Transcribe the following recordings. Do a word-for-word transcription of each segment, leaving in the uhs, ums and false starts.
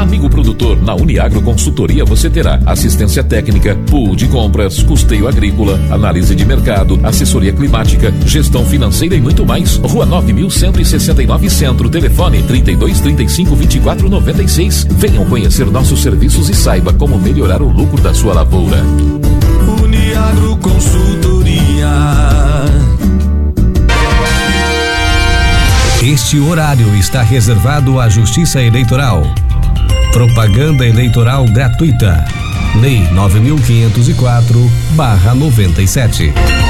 Amigo produtor, na Uniagro Consultoria você terá assistência técnica, pool de compras, custeio agrícola, análise de mercado, assessoria climática, gestão financeira e muito mais. Rua nove mil cento e sessenta e nove Centro, telefone trinta e dois, trinta e cinco, vinte e quatro, noventa e seis. Venham conhecer nossos serviços e saiba como melhorar o lucro da sua lavoura. Uniagro Consultoria. Este horário está reservado à Justiça Eleitoral. Propaganda eleitoral gratuita. Lei nove mil quinhentos e quatro barra noventa e sete.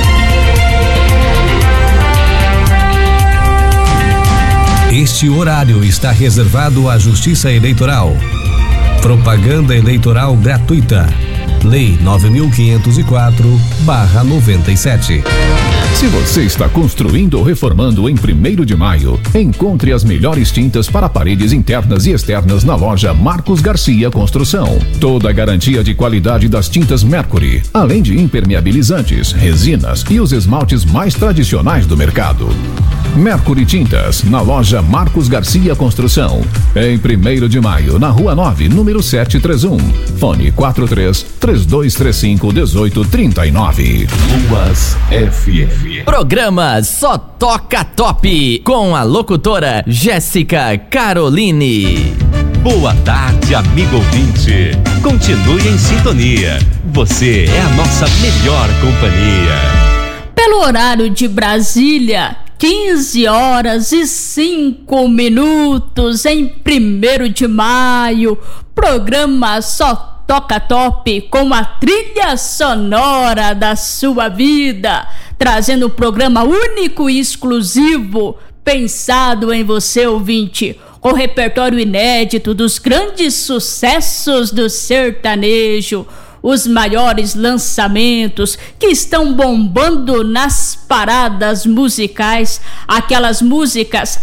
Este horário está reservado à Justiça Eleitoral. Propaganda eleitoral gratuita. Lei nove mil quinhentos e quatro barra noventa e sete. Se você está construindo ou reformando em primeiro de maio, encontre as melhores tintas para paredes internas e externas na loja Marcos Garcia Construção. Toda a garantia de qualidade das tintas Mercury, além de impermeabilizantes, resinas e os esmaltes mais tradicionais do mercado. Mercury Tintas, na loja Marcos Garcia Construção, em primeiro de maio, na Rua nove, número setecentos e trinta e um. Fone quatro três, três dois três cinco, um oito três nove. Ruas F M. Programa Só Toca Top, com a locutora Jéssica Caroline. Boa tarde, amigo ouvinte. Continue em sintonia. Você é a nossa melhor companhia. Pelo horário de Brasília, quinze horas e cinco minutos, em primeiro de maio, programa Só Toca Top, com a trilha sonora da sua vida, trazendo um programa único e exclusivo, pensado em você, ouvinte, com repertório inédito dos grandes sucessos do sertanejo, os maiores lançamentos que estão bombando nas paradas musicais, aquelas músicas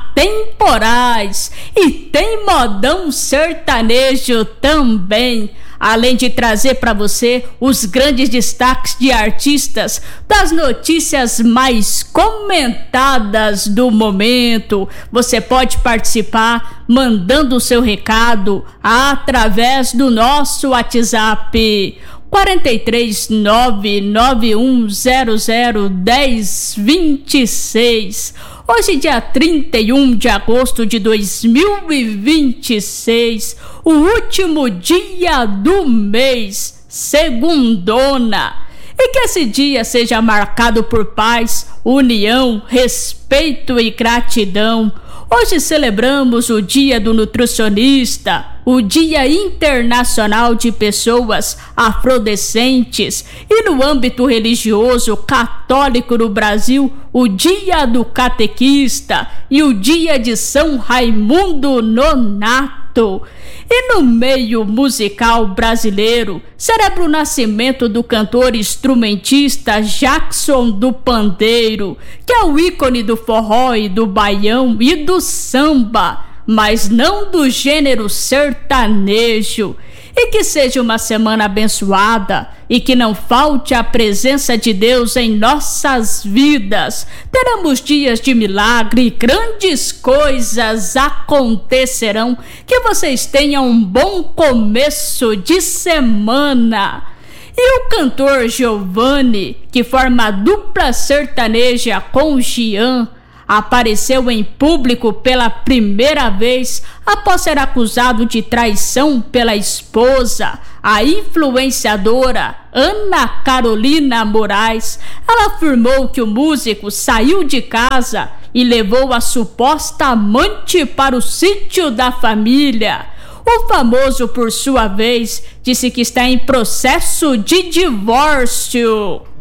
atemporais, e tem modão sertanejo também, além de trazer para você os grandes destaques de artistas, das notícias mais comentadas do momento. Você pode participar mandando o seu recado através do nosso WhatsApp quatro três nove nove um zero zero um zero dois seis. Hoje, dia trinta e um de agosto de dois mil e vinte e seis, o último dia do mês, segundona. E que esse dia seja marcado por paz, união, respeito e gratidão. Hoje celebramos o Dia do Nutricionista, o Dia Internacional de Pessoas Afrodescentes, e no âmbito religioso católico no Brasil, o Dia do Catequista e o Dia de São Raimundo Nonato. E no meio musical brasileiro, celebra o nascimento do cantor instrumentista Jackson do Pandeiro, que é o ícone do forró e do baião e do samba, mas não do gênero sertanejo. E que seja uma semana abençoada e que não falte a presença de Deus em nossas vidas. Teremos dias de milagre, grandes coisas acontecerão. Que vocês tenham um bom começo de semana. E o cantor Giovanni, que forma a dupla sertaneja com Gian, apareceu em público pela primeira vez após ser acusado de traição pela esposa, a influenciadora Ana Carolina Moraes. Ela afirmou que o músico saiu de casa e levou a suposta amante para o sítio da família. O famoso, por sua vez, disse que está em processo de divórcio.